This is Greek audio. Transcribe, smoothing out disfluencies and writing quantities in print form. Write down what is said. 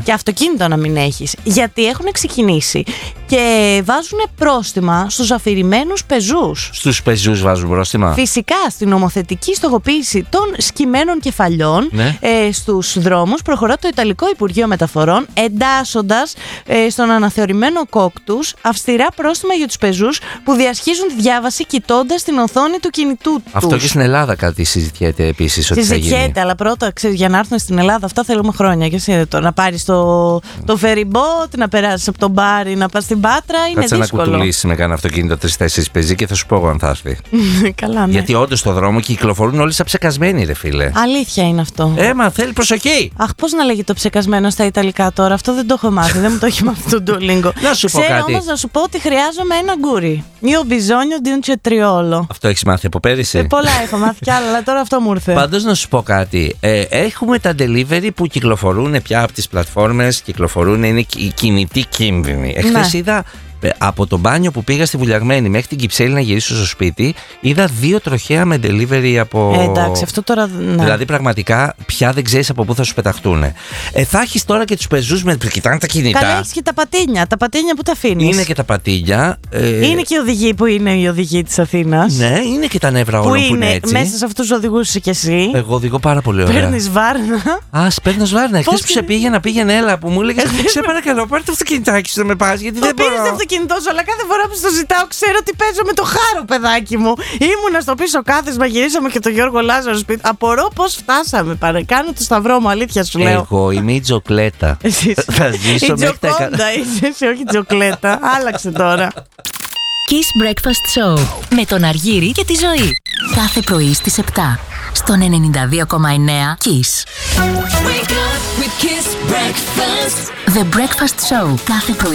και αυτοκίνητο να μην έχεις. Γιατί έχουν ξεκινήσει και βάζουν πρόστιμα στους αφηρημένους πεζούς. Στους πεζούς βάζουν πρόστιμα. Φυσικά, στην νομοθετική στοχοποίηση των σκυμμένων κεφαλιών στους δρόμους προχωρά το Ιταλικό Υπουργείο Μεταφορών, εντάσσοντας στον αναθεωρημένο κόκτους αυστηρά πρόστιμα για τους πεζούς που διασχίζουν τη διάβαση κοιτώντας την οθόνη του κινητού τους. Αυτό και στην Ελλάδα κάτι συζητιέται επίσης ότι θα γίνει. Συζητιέται, αλλά πρώτα ξέρεις, για να έρθουν στην Ελλάδα αυτά θέλουμε χρόνια. Και εσύ να πάρεις το φεριμπότ, να περάσεις από τον Μπάρι, να πας στην Πάτρα, είναι δύσκολο. Κάτσε να κουτουλήσεις με κανένα αυτοκίνητο 3-4 πεζοί και θα σου πω εγώ αν θα έρθει. Καλά, ναι. Γιατί όντως στο δρόμο κυκλοφορούν όλοι σαν ψεκασμένοι, ρε φίλε. Αλήθεια είναι αυτό. Μα θέλει προσοχή. Αχ, πώς να λέγει το ψεκασμένο στα Ιταλικά τώρα, αυτό δεν το έχω μάθει, δεν μου το έχει μάθει το Duolingo. Να σου πω κάτι. Όμως να σου πω ότι χρειάζομαι ένα γκούρι. Io bisogno di un cetriolo. Αυτό έχεις μάθει από πέρυσι. Πολλά έχω μάθει κι άλλα, αλλά τώρα αυτό μου ήρθε. Πάντως να σου πω κάτι. Έχουμε τα delivery που κυκλοφορούν πια από τις πλατφόρμες, κυκλοφορούν, είναι κινητοί κίνδυνοι. Εχθές είδα από το μπάνιο που πήγα στη Βουλιαγμένη μέχρι την Κυψέλη να γυρίσω στο σπίτι, είδα 2 τροχαία με delivery από. Εντάξει, αυτό τώρα. Ναι. Δηλαδή πραγματικά πια δεν ξέρεις από πού θα σου πεταχτούν. Θα έχεις τώρα και τους πεζούς που κοιτάνε τα κινητά. Καλά, έχεις και τα πατίνια. Τα πατίνια που τα αφήνεις. Είναι και τα πατίνια. Είναι και οι οδηγοί που είναι οι οδηγοί της Αθήνας. Ναι, είναι και τα νεύρα όλων που είναι έτσι. Μέσα σε αυτούς τους οδηγούς είσαι κι εσύ. Εγώ οδηγώ πάρα πολύ ωραία. Παίρνεις βάρνα. Παίρνω βάρνα. Χθες που σε πήγαινε έλα που μου έλεγες σε παρακαλώ, πάρε το αυτοκινητάκι σου να με πας γιατί δεν μπορώ. Αλλά κάθε φορά που στο ζητάω ξέρω ότι παίζω με το χάρο, παιδάκι μου. Ήμουνα στο πίσω κάθισμα, γυρίσαμε και τον Γιώργο Λάζαρο σπίτι. Απορώ πώς φτάσαμε. Κάνω το σταυρό μου, αλήθεια σου λέω. Εγώ είμαι η Τζοκλέτα. Θα ζήσω μέχρι τα 100. Είσαι εσύ, όχι Τζοκλέτα. Άλλαξε τώρα. Kiss Breakfast Show με τον Αργύρη και τη Ζωή. Κάθε πρωί στις 7 στον 92,9 Kiss. Wake up with Kiss Breakfast. The Breakfast Show κάθε πρωί